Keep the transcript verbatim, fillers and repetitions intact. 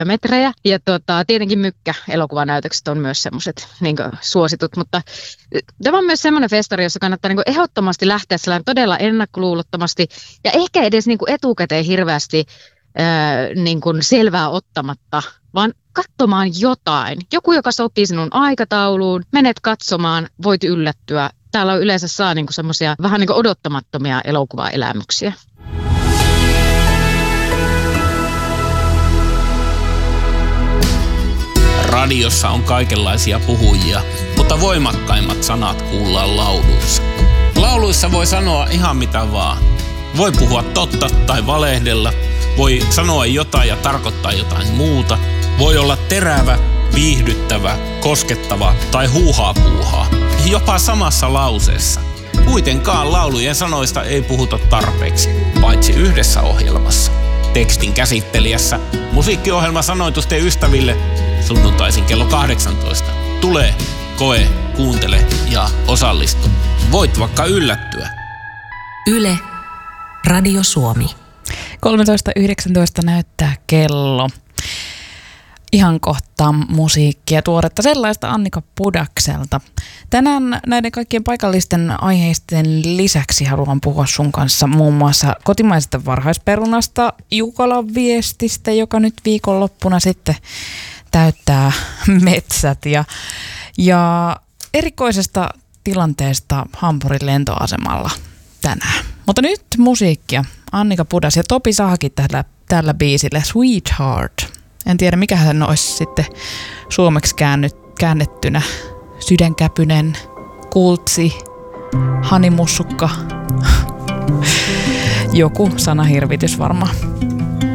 metrejä. Ja tota, tietenkin Mykkä-elokuvanäytökset on myös semmoiset niin suositut, mutta tämä on myös semmoinen festari, jossa kannattaa niin ehdottomasti lähteä sellainen todella ennakkoluulottomasti ja ehkä edes niin etukäteen hirveästi ää, niin selvää ottamatta, vaan katsomaan jotain. Joku, joka sopii sinun aikatauluun, menet katsomaan, voit yllättyä. Täällä on yleensä saa niinku semmoisia vähän niinku odottamattomia elokuvaelämyksiä. Radiossa on kaikenlaisia puhujia, mutta voimakkaimmat sanat kuullaan lauluissa. Lauluissa voi sanoa ihan mitä vaan. Voi puhua totta tai valehdella, voi sanoa jotain ja tarkoittaa jotain muuta. Voi olla terävä, viihdyttävä, koskettava tai huuhaa puuhaa. Jopa samassa lauseessa. Kuitenkaan laulujen sanoista ei puhuta tarpeeksi, paitsi yhdessä ohjelmassa. Tekstin käsittelijässä musiikkiohjelma Sanoitusten ystäville sunnuntaisin kello kahdeksantoista. Tule, koe, kuuntele ja osallistu. Voit vaikka yllättyä. Yle, Radio Suomi. kolmetoista yhdeksäntoista näyttää kello. Ihan kohta musiikkia, tuoretta sellaista Annika Pudakselta. Tänään näiden kaikkien paikallisten aiheisten lisäksi haluan puhua sun kanssa muun muassa kotimaisesta varhaisperunasta, Jukolan viestistä, joka nyt viikonloppuna sitten täyttää metsät ja, ja erikoisesta tilanteesta Hampurin lentoasemalla tänään. Mutta nyt musiikkia. Annika Pudas ja Topi Sahakin tällä, tällä biisillä Sweetheart. En tiedä, mikä hän olisi sitten suomeksi käännyt, käännettynä. Sydänkäpynen, kultsi, hanimussukka. Joku sanahirvitys varmaan.